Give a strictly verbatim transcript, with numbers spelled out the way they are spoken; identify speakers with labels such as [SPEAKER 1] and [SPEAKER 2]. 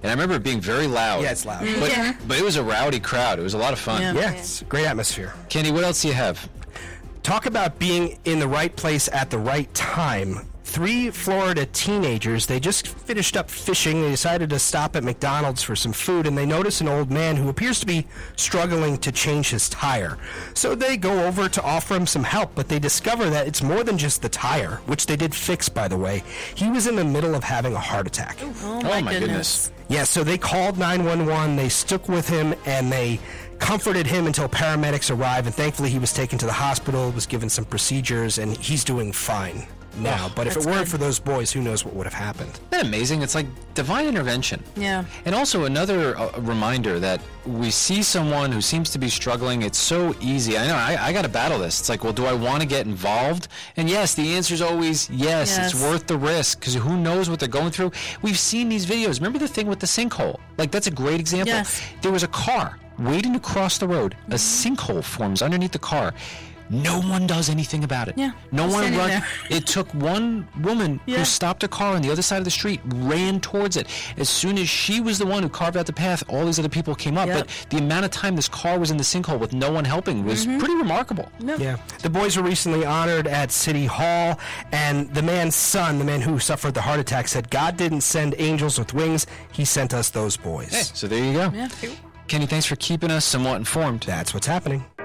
[SPEAKER 1] And I remember it being very loud.
[SPEAKER 2] Yeah, it's loud.
[SPEAKER 1] But,
[SPEAKER 3] Yeah.
[SPEAKER 1] but it was a rowdy crowd. It was a lot of fun.
[SPEAKER 3] Yeah.
[SPEAKER 2] Yeah, it's a great atmosphere.
[SPEAKER 1] Kenny, what else do you have?
[SPEAKER 2] Talk about being in the right place at the right time. Three Florida teenagers, they just finished up fishing. They decided to stop at McDonald's for some food, and they notice an old man who appears to be struggling to change his tire. So they go over to offer him some help, but they discover that it's more than just the tire, which they did fix, by the way. He was in the middle of having a heart attack.
[SPEAKER 3] Oh, my,
[SPEAKER 1] Oh, my
[SPEAKER 3] goodness.
[SPEAKER 1] goodness.
[SPEAKER 2] Yeah, so they called nine one one, they stuck with him, and they comforted him until paramedics arrived, and thankfully he was taken to the hospital, was given some procedures, and he's doing fine now.
[SPEAKER 1] Oh,
[SPEAKER 2] but if it
[SPEAKER 3] that's
[SPEAKER 2] weren't
[SPEAKER 3] good.
[SPEAKER 2] for those boys, who knows what would have happened.
[SPEAKER 1] Isn't that amazing? It's like divine intervention.
[SPEAKER 3] Yeah.
[SPEAKER 1] And also another uh, reminder that we see someone who seems to be struggling. It's so easy. I know, I, I got to battle this. It's like, well, do I want to get involved? And yes, the answer is always yes.
[SPEAKER 3] Yes.
[SPEAKER 1] It's worth the risk because who knows what they're going through. We've seen these videos. Remember the thing with the sinkhole? Like, that's a great example.
[SPEAKER 3] Yes.
[SPEAKER 1] There was a car waiting to cross the road. A
[SPEAKER 3] Mm-hmm.
[SPEAKER 1] sinkhole forms underneath the car. No one does anything about it.
[SPEAKER 3] Yeah,
[SPEAKER 1] No
[SPEAKER 3] just
[SPEAKER 1] one
[SPEAKER 3] standing
[SPEAKER 1] runs.
[SPEAKER 3] there.
[SPEAKER 1] It took one woman
[SPEAKER 3] Yeah.
[SPEAKER 1] who stopped a car on the other side of the street, ran towards it. As soon as she was the one who carved out the path, all these other people came up.
[SPEAKER 3] Yep.
[SPEAKER 1] But the amount of time this car was in the sinkhole with no one helping was
[SPEAKER 3] Mm-hmm.
[SPEAKER 1] pretty remarkable.
[SPEAKER 2] Yeah. The boys were recently honored at City Hall, and the man's son, the man who suffered the heart attack, said, God didn't send angels with wings, he sent us those boys.
[SPEAKER 1] Hey, so there you go.
[SPEAKER 3] Yeah.
[SPEAKER 1] Kenny, thanks for keeping us somewhat informed.
[SPEAKER 2] That's what's happening.